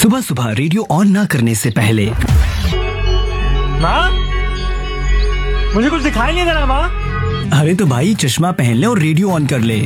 सुबह सुबह radio on ना करने से पहले माँ, मुझे कुछ दिखाई नहीं दे रहा माँ। अरे तो भाई चश्मा पहन ले और रेडियो ऑन कर ले।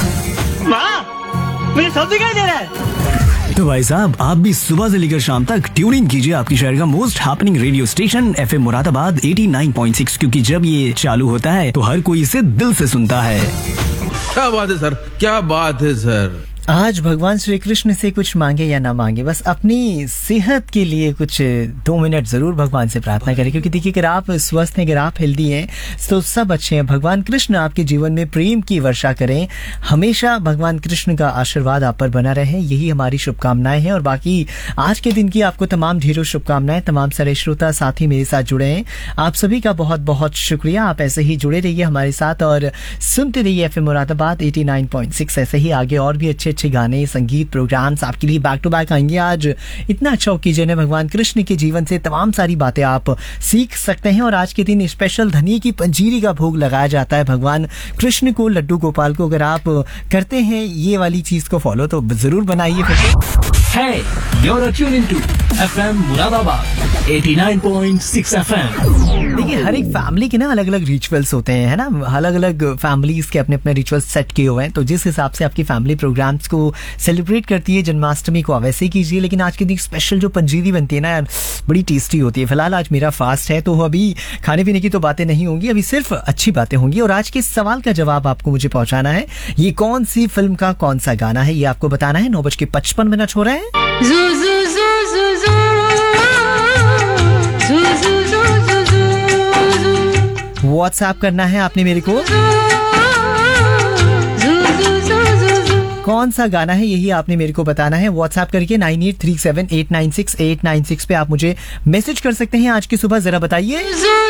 माँ, मुझे सब दिखाई दे रहा है। तो भाई साहब आप भी सुबह से लेकर शाम तक ट्यून इन कीजिए आपकी शहर का most happening radio station FM Moradabad 89.6, क्योंकि जब ये चालू होता है तो हर कोई इसे दिल से सुनता है। क्या बात है सर, क्या बात है सर। आज भगवान श्री कृष्ण से कुछ मांगे या ना मांगे, बस अपनी सेहत के लिए कुछ 2 मिनट जरूर भगवान से प्रार्थना करें, क्योंकि देखिए अगर आप स्वस्थ हैं, अगर आप हेल्दी हैं तो सब अच्छे हैं। भगवान कृष्ण आपके जीवन में प्रेम की वर्षा करें, हमेशा भगवान कृष्ण का आशीर्वाद आप पर बना रहे, यही हमारी शुभकामनाएं हैं। और बाकी आज के दिन की आपको तमाम ढेरों शुभकामनाएं। तमाम सारे श्रोता साथी मेरे साथ जुड़े हैं, आप सभी का बहुत बहुत शुक्रिया। आप ऐसे ही जुड़े रहिए हमारे साथ और सुनते रहिए FM मुरादाबाद 89.6। ऐसे ही आगे और भी अच्छे गाने, संगीत प्रोग्राम्स आपके लिए बैक टू बैक आएंगे। आज इतना अच्छा ओकेजन है, भगवान कृष्ण के जीवन से तमाम सारी बातें आप सीख सकते हैं। और आज के दिन स्पेशल धनिये की पंजीरी का भोग लगाया जाता है भगवान कृष्ण को, लड्डू गोपाल को। अगर आप करते हैं ये वाली चीज को फॉलो तो जरूर बनाइए। Hey, you're tuned to FM Moradabad 89.6 FM। देखिए हर एक फैमिली के ना अलग अलग रिचुअल्स होते हैं, है ना। अलग अलग फैमिलीज के अपने अपने रिचुअल्स सेट किए हुए हैं, तो जिस हिसाब से आपकी फैमिली प्रोग्राम्स को सेलिब्रेट करती है जन्माष्टमी को, वैसे ही कीजिए। लेकिन आज के दिन स्पेशल जो पंजीरी बनती है ना यार, बड़ी टेस्टी होती है। फिलहाल आज मेरा फास्ट है तो अभी खाने पीने की तो बातें नहीं होंगी, अभी सिर्फ अच्छी बातें होंगी। और आज के सवाल का जवाब आपको मुझे पहुंचाना है, ये कौन सी फिल्म का कौन सा गाना है, ये आपको बताना है। 9:55 हो रहे हैं। व्हाट्सएप करना है आपने मेरे को, कौन सा गाना है यही आपने मेरे को बताना है। व्हाट्सएप करके 9837896896 पे आप मुझे मैसेज कर सकते हैं। आज की सुबह जरा बताइए।